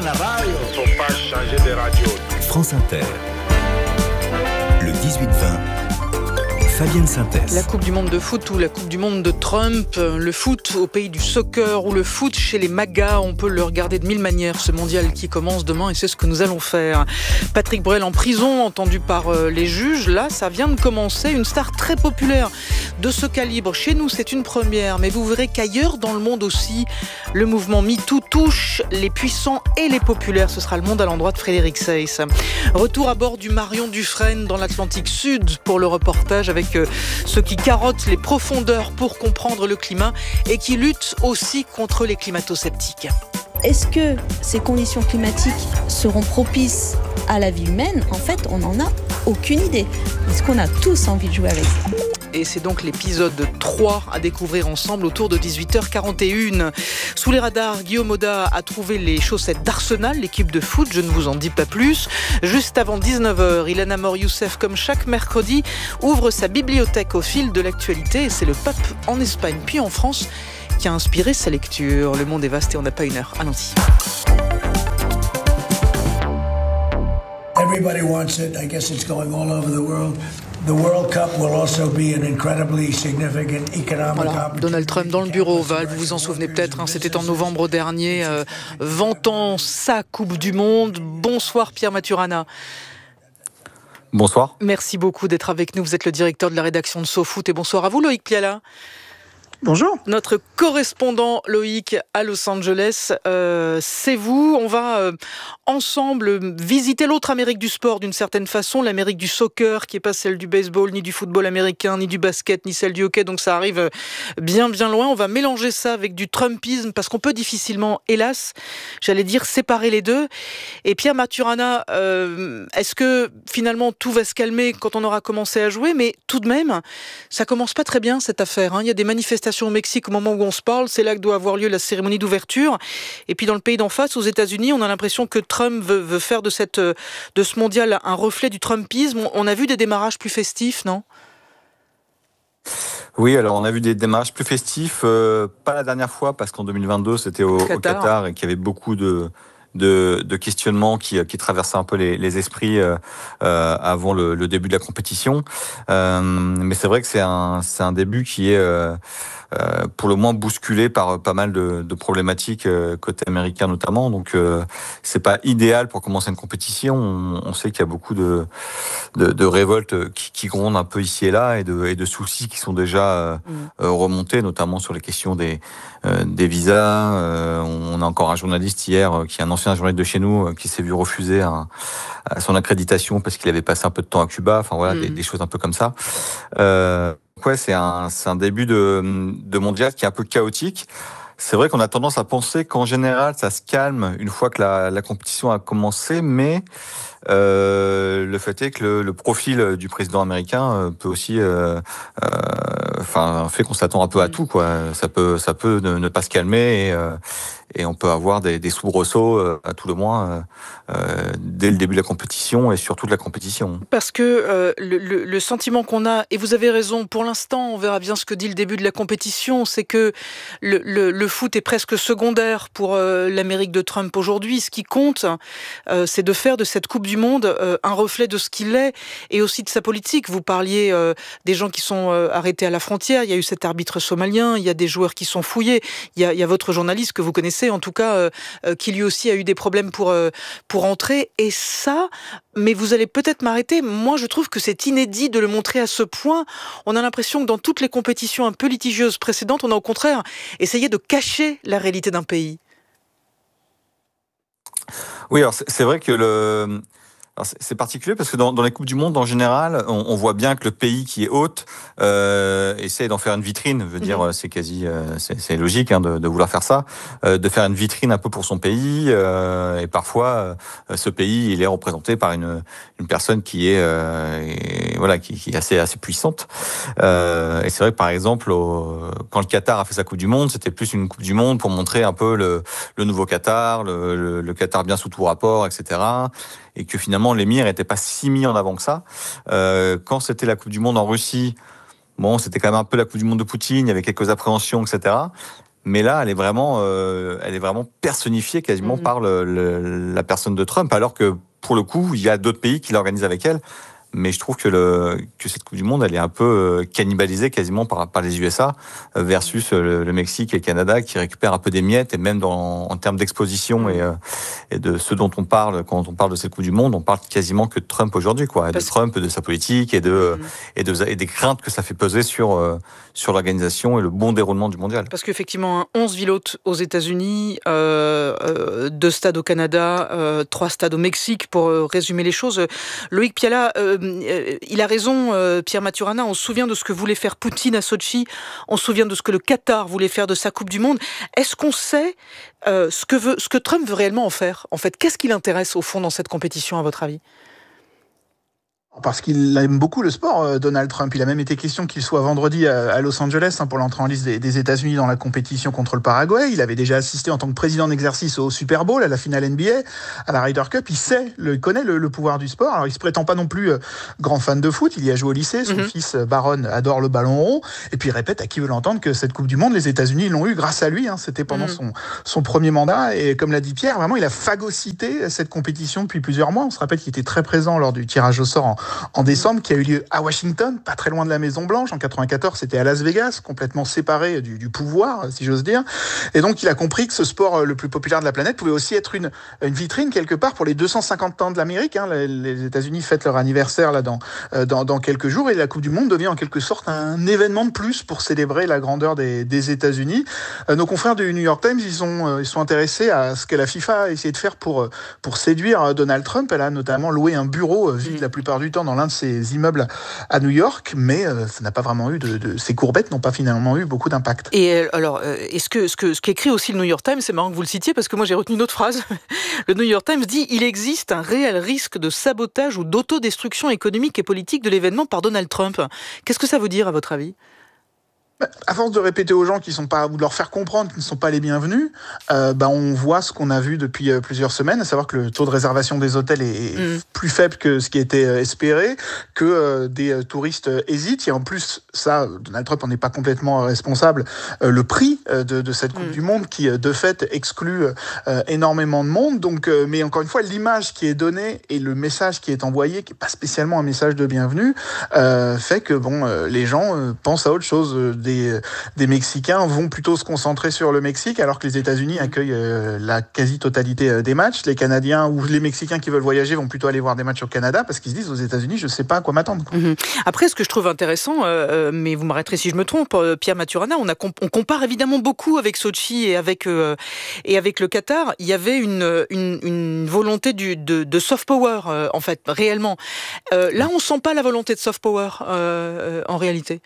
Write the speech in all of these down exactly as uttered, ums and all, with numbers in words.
la radio. Faut pas changer de radio. France Inter. Le dix-huit vingt. Fabienne Synthèse. La Coupe du Monde de foot ou la Coupe du Monde de Trump, le foot au pays du soccer ou le foot chez les MAGA, on peut le regarder de mille manières, ce mondial qui commence demain et c'est ce que nous allons faire. Patrick Borel en prison, entendu par les juges, là ça vient de commencer, une star très populaire de ce calibre. Chez nous c'est une première, mais vous verrez qu'ailleurs dans le monde aussi, le mouvement MeToo touche les puissants et les populaires. Ce sera le monde à l'endroit de Frédéric Seyss. Retour à bord du Marion Dufresne dans l'Atlantique Sud pour le reportage avec ceux qui carottent les profondeurs pour comprendre le climat et qui luttent aussi contre les climato-sceptiques. Est-ce que ces conditions climatiques seront propices à la vie humaine ? En fait, on n'en a aucune idée. Est-ce qu'on a tous envie de jouer avec ça ? Et c'est donc l'épisode trois à découvrir ensemble autour de dix-huit heures quarante et une. Sous les radars, Guillaume Oda a trouvé les chaussettes d'Arsenal, l'équipe de foot, je ne vous en dis pas plus. Juste avant dix-neuf heures, Ilana Mor-Youssef, comme chaque mercredi, ouvre sa bibliothèque au fil de l'actualité. Et c'est le pape en Espagne, puis en France, qui a inspiré sa lecture. Le monde est vaste et on n'a pas une heure. Allons-y. Everybody wants it. I guess it's going all over the world. The World Cup will also be an incredibly significant economic Voilà, opportunity. Donald Trump dans le bureau ovale, vous vous en souvenez peut-être, hein, c'était en novembre dernier, euh, vantant sa Coupe du Monde. Bonsoir Pierre Maturana. Bonsoir. Merci beaucoup d'être avec nous, vous êtes le directeur de la rédaction de SoFoot et bonsoir à vous Loïc Piala. Bonjour. Notre correspondant Loïc à Los Angeles, euh, c'est vous. On va euh, ensemble visiter l'autre Amérique du sport d'une certaine façon, l'Amérique du soccer qui n'est pas celle du baseball, ni du football américain, ni du basket, ni celle du hockey. Donc ça arrive bien bien loin. On va mélanger ça avec du Trumpisme parce qu'on peut difficilement, hélas, j'allais dire séparer les deux. Et Pierre Maturana, euh, est-ce que finalement tout va se calmer quand on aura commencé à jouer ? Mais tout de même, ça commence pas très bien cette affaire. Hein. Il y a des manifestations au Mexique au moment où on se parle, c'est là que doit avoir lieu la cérémonie d'ouverture. Et puis dans le pays d'en face, aux États-Unis, on a l'impression que Trump veut, veut faire de, cette, de ce mondial un reflet du Trumpisme. On a vu des démarrages plus festifs, non ? Oui, alors on a vu des démarrages plus festifs, euh, pas la dernière fois, parce qu'en deux mille vingt-deux, c'était au Qatar, au Qatar et qu'il y avait beaucoup de... De, de questionnements qui, qui traversaient un peu les, les esprits euh, euh, avant le, le début de la compétition. Euh, mais c'est vrai que c'est un, c'est un début qui est euh, euh, pour le moins bousculé par pas mal de, de problématiques euh, côté américain notamment. Donc euh, c'est pas idéal pour commencer une compétition. On, on sait qu'il y a beaucoup de, de, de révoltes qui, qui grondent un peu ici et là et de, et de soucis qui sont déjà euh, mmh. remontés, notamment sur les questions des, euh, des visas. Euh, on a encore un journaliste hier qui est un ancien un journaliste de chez nous qui s'est vu refuser un, son accréditation parce qu'il avait passé un peu de temps à Cuba. Enfin voilà, mmh. des, des choses un peu comme ça. Euh, ouais, c'est un, c'est un début de, de mondial qui est un peu chaotique. C'est vrai qu'on a tendance à penser qu'en général, ça se calme une fois que la, la compétition a commencé, mais euh, le fait est que le, le profil du président américain peut aussi, euh, euh, enfin, fait qu'on s'attend un peu à tout, quoi. Ça peut, ça peut ne, ne pas se calmer et, euh, et on peut avoir des, des soubresauts, euh, à tout le moins, euh, dès le début de la compétition et surtout de la compétition. Parce que euh, le, le, le sentiment qu'on a, et vous avez raison, pour l'instant, on verra bien ce que dit le début de la compétition, c'est que le, le, le foot est presque secondaire pour euh, l'Amérique de Trump aujourd'hui. Ce qui compte, euh, c'est de faire de cette Coupe du Monde euh, un reflet de ce qu'il est et aussi de sa politique. Vous parliez euh, des gens qui sont euh, arrêtés à la frontière, il y a eu cet arbitre somalien, il y a des joueurs qui sont fouillés, il y a, il y a votre journaliste que vous connaissez, en tout cas, euh, euh, qui lui aussi a eu des problèmes pour, euh, pour entrer. Et ça, mais vous allez peut-être m'arrêter, moi je trouve que c'est inédit de le montrer à ce point. On a l'impression que dans toutes les compétitions un peu litigieuses précédentes, on a au contraire essayé de cacher la réalité d'un pays. Oui, alors c'est, c'est vrai que le... Alors c'est particulier parce que dans, dans les Coupes du Monde, en général, on, on voit bien que le pays qui est hôte euh, essaie d'en faire une vitrine. Je veux dire, mmh. c'est quasi, euh, c'est, c'est logique hein, de, de vouloir faire ça, euh, de faire une vitrine un peu pour son pays. Euh, et parfois, euh, ce pays, il est représenté par une, une personne qui est, euh, et, voilà, qui, qui est assez, assez puissante. Euh, et c'est vrai que par exemple, au, quand le Qatar a fait sa Coupe du Monde, c'était plus une Coupe du Monde pour montrer un peu le, le nouveau Qatar, le, le, le Qatar bien sous tout rapport, et cetera. Et que finalement l'émir n'était pas si mis en avant que ça. Euh, quand c'était la Coupe du Monde en Russie, bon, c'était quand même un peu la Coupe du Monde de Poutine, il y avait quelques appréhensions, et cetera. Mais là, elle est vraiment, euh, elle est vraiment personnifiée quasiment mmh. par le, le, la personne de Trump, alors que pour le coup, il y a d'autres pays qui l'organisent avec elle. Mais je trouve que, le, que cette Coupe du Monde, elle est un peu cannibalisée quasiment par, par les U S A versus le, le Mexique et le Canada qui récupèrent un peu des miettes. Et même dans, en termes d'exposition et, et de ce dont on parle quand on parle de cette Coupe du Monde, on parle quasiment que de Trump aujourd'hui, quoi. De Trump, de sa politique et, de, mmh. et, de, et des craintes que ça fait peser sur, sur l'organisation et le bon déroulement du mondial. Parce qu'effectivement, onze villes hôtes aux États-Unis, euh, euh, deux stades au Canada, euh, trois stades au Mexique, pour euh, résumer les choses. Loïc Piala, euh, il a raison, euh, Pierre Maturana, on se souvient de ce que voulait faire Poutine à Sotchi, on se souvient de ce que le Qatar voulait faire de sa Coupe du Monde. Est-ce qu'on sait euh, ce, que veut, ce que Trump veut réellement en faire ? En fait, qu'est-ce qui l'intéresse au fond dans cette compétition, à votre avis ? Parce qu'il aime beaucoup le sport, Donald Trump. Il a même été question qu'il soit vendredi à Los Angeles hein, pour l'entrée en liste des, des États-Unis dans la compétition contre le Paraguay. Il avait déjà assisté en tant que président d'exercice au Super Bowl, à la finale N B A, à la Ryder Cup. Il sait, le, il connaît le, le pouvoir du sport. Alors, il se prétend pas non plus euh, grand fan de foot. Il y a joué au lycée. Son mm-hmm. fils Baron adore le ballon rond. Et puis il répète à qui veut l'entendre que cette Coupe du Monde, les États-Unis l'ont eu grâce à lui. Hein. C'était pendant mm-hmm. son, son premier mandat. Et comme l'a dit Pierre, vraiment, il a phagocyté cette compétition depuis plusieurs mois. On se rappelle qu'il était très présent lors du tirage au sort en, en décembre. Qui a eu lieu à Washington, pas très loin de la Maison-Blanche. En quatre-vingt-quatorze, c'était à Las Vegas, complètement séparé du, du pouvoir, si j'ose dire. Et donc, il a compris que ce sport le plus populaire de la planète pouvait aussi être une, une vitrine, quelque part, pour les deux cent cinquante ans de l'Amérique. Hein. Les, les États-Unis fêtent leur anniversaire là dans, dans, dans quelques jours, et la Coupe du Monde devient en quelque sorte un événement de plus pour célébrer la grandeur des, des États-Unis. Nos confrères du New York Times, ils sont, ils sont intéressés à ce que la FIFA a essayé de faire pour, pour séduire Donald Trump. Elle a notamment loué un bureau vide la plupart du temps dans l'un de ses immeubles à New York, mais euh, ça n'a pas vraiment eu de, de ces courbettes n'ont pas finalement eu beaucoup d'impact. Et alors, est-ce que ce que ce qu'écrit aussi le New York Times, c'est marrant que vous le citiez parce que moi j'ai retenu une autre phrase. Le New York Times dit il existe un réel risque de sabotage ou d'autodestruction économique et politique de l'événement par Donald Trump. Qu'est-ce que ça veut dire à votre avis ? À force de répéter aux gens qui sont pas, ou de leur faire comprendre qu'ils ne sont pas les bienvenus, euh, bah on voit ce qu'on a vu depuis euh, plusieurs semaines, à savoir que le taux de réservation des hôtels est, est mmh. plus faible que ce qui était euh, espéré, que euh, des euh, touristes euh, hésitent. Et en plus, ça, Donald Trump n'en est pas complètement responsable. Euh, le prix euh, de, de cette Coupe mmh. du Monde, qui euh, de fait exclut euh, énormément de monde. Donc, euh, mais encore une fois, l'image qui est donnée et le message qui est envoyé, qui est pas spécialement un message de bienvenue, euh, fait que bon, euh, les gens euh, pensent à autre chose. Euh, Des, des Mexicains vont plutôt se concentrer sur le Mexique, alors que les États-Unis accueillent euh, la quasi-totalité des matchs. Les Canadiens ou les Mexicains qui veulent voyager vont plutôt aller voir des matchs au Canada parce qu'ils se disent aux États-Unis, je ne sais pas à quoi m'attendre. Mmh. Après, ce que je trouve intéressant, euh, mais vous m'arrêterez si je me trompe, euh, Pierre Maturana, on, a comp- on compare évidemment beaucoup avec Sotchi et avec, euh, et avec le Qatar. Il y avait une, une, une volonté du, de, de soft power, euh, en fait, réellement. Euh, là, on ne sent pas la volonté de soft power, euh, euh, en réalité.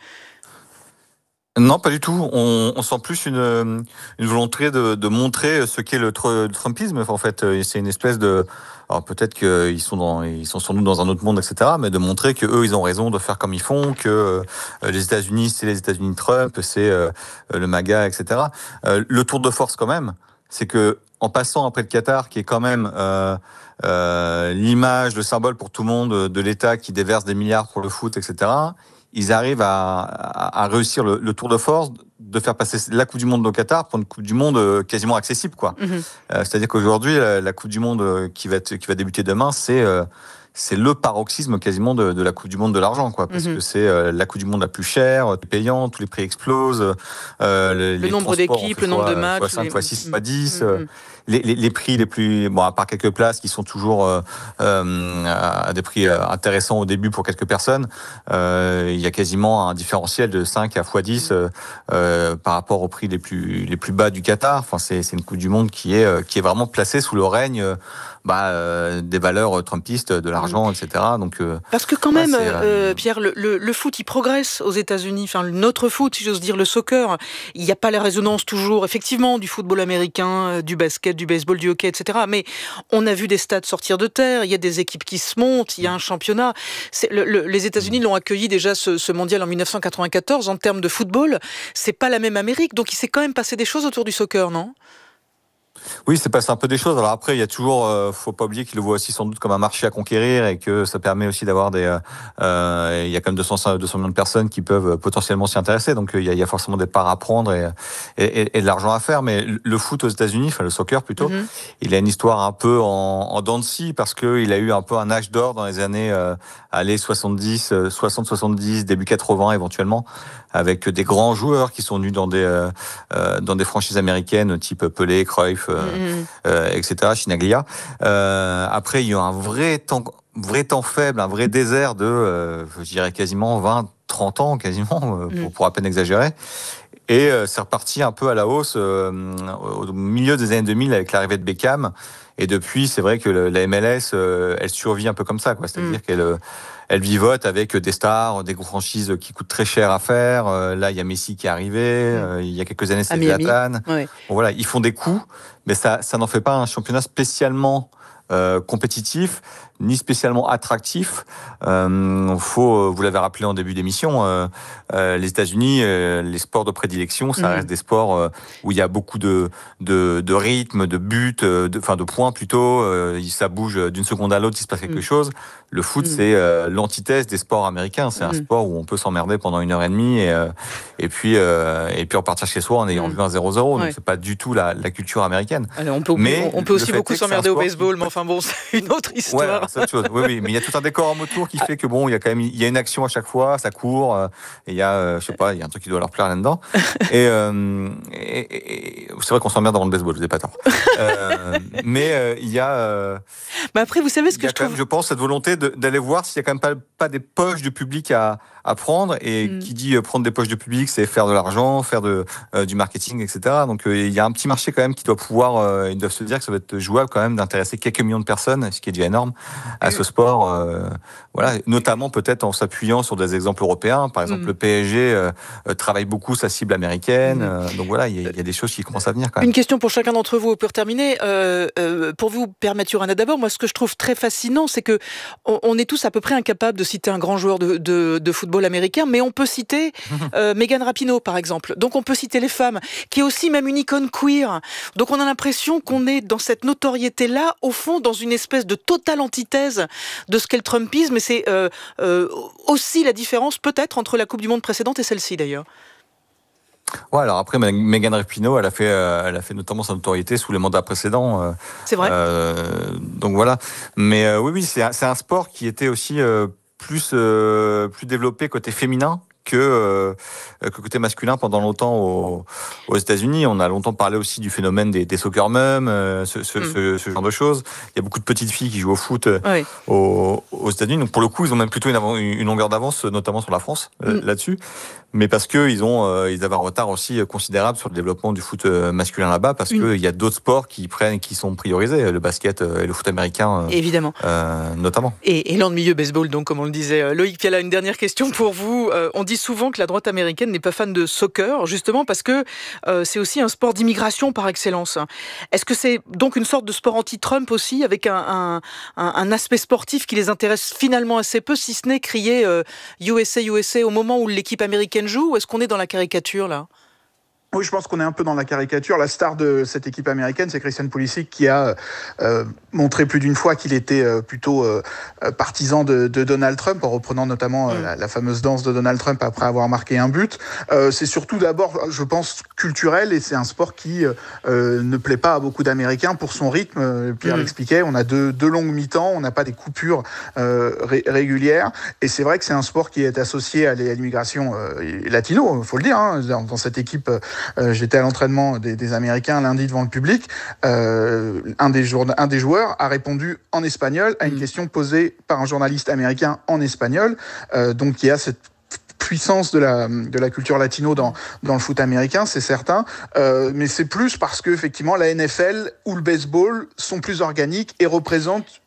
Non, pas du tout. On, on sent plus une, une volonté de, de montrer ce qu'est le, tr- le Trumpisme. En fait, c'est une espèce de... Alors peut-être qu'ils sont dans, ils sont sans doute dans un autre monde, et cetera. Mais de montrer que eux, ils ont raison de faire comme ils font, que euh, les États-Unis, c'est les États-Unis de Trump, c'est euh, le MAGA, et cetera. Euh, le tour de force, quand même, c'est que en passant après le Qatar, qui est quand même euh, euh, l'image, le symbole pour tout le monde de l'État qui déverse des milliards pour le foot, et cetera. Ils arrivent à, à, à réussir le, le tour de force, de faire passer la Coupe du Monde au Qatar pour une Coupe du Monde quasiment accessible, quoi. Mmh. Euh, c'est-à-dire qu'aujourd'hui, la, la Coupe du Monde qui va, être, qui va débuter demain, c'est euh, c'est le paroxysme quasiment de, de la Coupe du Monde de l'argent, quoi, parce mmh. que c'est euh, la Coupe du Monde la plus chère, payante, tous les prix explosent, euh, les, le les nombre d'équipes, le nombre de matchs, fois cinq, fois six, mmh. fois dix. Mmh. Euh, Les, les, les prix les plus, bon, à part quelques places qui sont toujours euh, euh, à des prix intéressants au début pour quelques personnes, euh, il y a quasiment un différentiel de cinq à fois dix euh, euh, par rapport aux prix les plus les plus bas du Qatar. Enfin, c'est c'est une Coupe du Monde qui est qui est vraiment placée sous le règne bah, euh, des valeurs trumpistes, de l'argent, mmh. et cetera. Donc euh, parce que quand même, bah, euh, Pierre, le, le, le foot il progresse aux États-Unis. Enfin, notre foot, si j'ose dire, le soccer, il n'y a pas la résonance toujours, effectivement, du football américain, du basket, du baseball, du hockey, et cetera. Mais on a vu des stades sortir de terre, il y a des équipes qui se montent, il y a un championnat. C'est, le, le, les États-Unis l'ont accueilli déjà ce, ce mondial en dix-neuf cent quatre-vingt-quatorze. En termes de football, c'est pas la même Amérique, donc il s'est quand même passé des choses autour du soccer, non ? Oui, c'est passé un peu des choses. Alors après, il y a toujours, euh, faut pas oublier qu'il le voit aussi sans doute comme un marché à conquérir et que ça permet aussi d'avoir des, euh, il y a quand même deux cents, deux cents millions de personnes qui peuvent potentiellement s'y intéresser. Donc il y a, il y a forcément des parts à prendre et, et, et de l'argent à faire. Mais le foot aux États-Unis, enfin le soccer plutôt, mm-hmm. il a une histoire un peu en, en dents de scie parce que il a eu un peu un âge d'or dans les années, euh, allez, soixante-dix, soixante, soixante-dix, début quatre-vingts éventuellement, avec des grands joueurs qui sont venus dans des, euh, dans des franchises américaines type Pelé, Cruyff, euh, mmh. euh, et cetera, Chinaglia. Euh, après, il y a eu un vrai temps, vrai temps faible, un vrai désert de, euh, je dirais quasiment vingt, trente ans, quasiment, euh, mmh. pour, pour à peine exagérer. Et euh, c'est reparti un peu à la hausse euh, au milieu des années deux mille avec l'arrivée de Beckham. Et depuis, c'est vrai que le, la M L S, euh, elle survit un peu comme ça, quoi. C'est-à-dire mmh. qu'elle elle vivote avec des stars, des grosses franchises qui coûtent très cher à faire. Euh, là, il y a Messi qui est arrivé. Euh, il y a quelques années, c'était Zlatan. Ouais. Bon, voilà, ils font des coups, mais ça, ça n'en fait pas un championnat spécialement euh, compétitif, ni spécialement attractif. Euh, faut, vous l'avez rappelé en début d'émission, euh, euh, les États-Unis, euh, les sports de prédilection, ça mmh. reste des sports euh, où il y a beaucoup de, de, de rythme, de buts, de, enfin de points plutôt. Euh, ça bouge d'une seconde à l'autre, il se passe quelque mmh. chose. Le foot, mmh. c'est euh, l'antithèse des sports américains. C'est mmh. un sport où on peut s'emmerder pendant une heure et demie et, euh, et puis euh, et puis repartir chez soi en ayant mmh. vu un zéro zéro. Donc ouais. c'est pas du tout la, la culture américaine. Alors, on peut, mais on peut aussi beaucoup s'emmerder au baseball, qui... mais enfin bon, c'est une autre histoire. Ouais, c'est autre chose. Oui, oui, mais il y a tout un décor en motour qui fait que bon, il y a quand même, il y a une action à chaque fois, ça court, euh, et il y a, euh, je sais pas, il y a un truc qui doit leur plaire là-dedans. et, euh, et, et, et c'est vrai qu'on s'emmerde dans le baseball, je n'ai pas tort. Euh, mais euh, il y a. Euh, bah après, vous savez ce que je trouve. Même, je pense, cette volonté de, d'aller voir s'il y a quand même pas, pas des poches de public à, à prendre. Et mm. qui dit euh, prendre des poches de public, c'est faire de l'argent, faire de, euh, du marketing, et cetera. Donc euh, il y a un petit marché quand même qui doit pouvoir, euh, ils doivent se dire que ça va être jouable quand même d'intéresser quelques millions de personnes, ce qui est déjà énorme, à ce sport. Euh, voilà, notamment peut-être en s'appuyant sur des exemples européens. Par exemple, mm. le P S G euh, euh, travaille beaucoup sa cible américaine. Mm. Euh, donc voilà, il y, y a des choses qui commencent à venir quand même. Une question pour chacun d'entre vous pour terminer. Euh, euh, pour vous, Père Maturana, d'abord, moi ce que je trouve très fascinant, c'est que on, on est tous à peu près incapables de citer un grand joueur de, de, de football américain, mais on peut citer euh, Megan Rapinoe, par exemple. Donc on peut citer les femmes, qui est aussi même une icône queer. Donc on a l'impression qu'on est dans cette notoriété-là, au fond, dans une espèce de totale antithèse de ce qu'est le Trumpisme, et c'est euh, euh, aussi la différence peut-être entre la Coupe du Monde précédente et celle-ci d'ailleurs. Ouais, alors après, Megan Rapinoe, elle a fait, euh, elle a fait notamment sa notoriété sous les mandats précédents. Euh, c'est vrai. Euh, donc voilà. Mais euh, oui, oui, c'est un, c'est un sport qui était aussi euh, plus, euh, plus développé côté féminin que, euh, que côté masculin pendant longtemps aux, aux États-Unis. On a longtemps parlé aussi du phénomène des, des soccer mums, euh, ce, ce, mm. ce, ce genre de choses. Il y a beaucoup de petites filles qui jouent au foot oui. aux, aux États-Unis. Donc pour le coup, ils ont même plutôt une, avant, une longueur d'avance, notamment sur la France, euh, mm. là-dessus. Mais parce que ils ont, euh, ils avaient un retard aussi considérable sur le développement du foot masculin là-bas, parce que il y a d'autres sports qui prennent, qui sont priorisés, le basket et le foot américain, euh, évidemment, euh, notamment. Et, et l'an de milieu baseball, donc comme on le disait, Loïc Piala, une dernière question pour vous. Euh, on dit souvent que la droite américaine n'est pas fan de soccer, justement parce que euh, c'est aussi un sport d'immigration par excellence. Est-ce que c'est donc une sorte de sport anti-Trump aussi, avec un, un, un, un aspect sportif qui les intéresse finalement assez peu, si ce n'est crier euh, U S A, U S A au moment où l'équipe américaine joue, ou est-ce qu'on est dans la caricature là ? Oui, je pense qu'on est un peu dans la caricature. La star de cette équipe américaine, c'est Christian Pulisic, qui a euh, montré plus d'une fois qu'il était euh, plutôt euh, partisan de, de Donald Trump, en reprenant notamment euh, la, la fameuse danse de Donald Trump après avoir marqué un but. Euh, c'est surtout d'abord, je pense, culturel, et c'est un sport qui euh, ne plaît pas à beaucoup d'Américains pour son rythme. Pierre mmh. l'expliquait, on a deux, deux longues mi-temps, on n'a pas des coupures euh, ré- régulières, et c'est vrai que c'est un sport qui est associé à l'immigration euh, latino, il faut le dire, hein, dans, dans cette équipe. Euh, j'étais à l'entraînement des, des Américains lundi devant le public. Euh, un, des jour, un des joueurs a répondu en espagnol à une mmh. question posée par un journaliste américain en espagnol. Euh, donc il y a cette puissance de la de la culture latino dans dans le foot américain, c'est certain, euh, mais c'est plus parce que effectivement la N F L ou le baseball sont plus organiques et représentent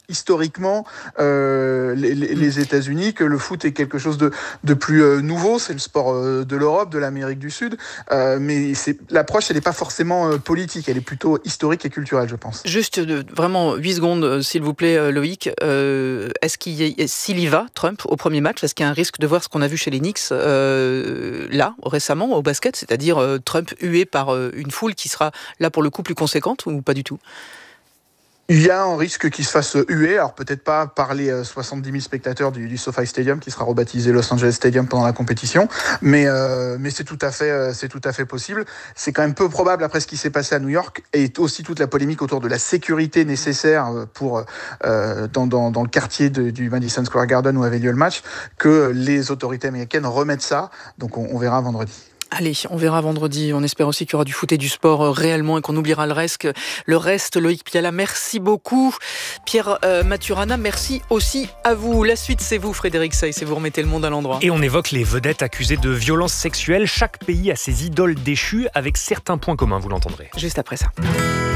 historiquement euh, les, les États-Unis, que le foot est quelque chose de, de plus euh, nouveau, c'est le sport euh, de l'Europe, de l'Amérique du Sud, euh, mais c'est, l'approche, elle n'est pas forcément euh, politique, elle est plutôt historique et culturelle, je pense. Juste euh, vraiment huit secondes, euh, s'il vous plaît, euh, Loïc. Euh, est-ce qu'il y a, s'il y va, Trump, au premier match, est-ce qu'il y a un risque de voir ce qu'on a vu chez les Knicks euh, là, récemment, au basket, c'est-à-dire euh, Trump hué par euh, une foule qui sera là pour le coup plus conséquente, ou pas du tout ? Il y a un risque qu'il se fasse huer, alors peut-être pas par les soixante-dix mille spectateurs du, du SoFi Stadium, qui sera rebaptisé Los Angeles Stadium pendant la compétition, mais euh, mais c'est tout à fait c'est tout à fait possible. C'est quand même peu probable après ce qui s'est passé à New York et aussi toute la polémique autour de la sécurité nécessaire pour euh, dans, dans dans le quartier de, du Madison Square Garden où avait lieu le match, que les autorités américaines remettent ça. Donc on, on verra vendredi. Allez, on verra vendredi. On espère aussi qu'il y aura du foot et du sport euh, réellement et qu'on oubliera le reste. Le reste, Loïc Piala, merci beaucoup. Pierre euh, Maturana, merci aussi à vous. La suite, c'est vous, Frédéric Seyss, et vous remettez le monde à l'endroit. Et on évoque les vedettes accusées de violences sexuelles. Chaque pays a ses idoles déchues avec certains points communs, vous l'entendrez. Juste après ça.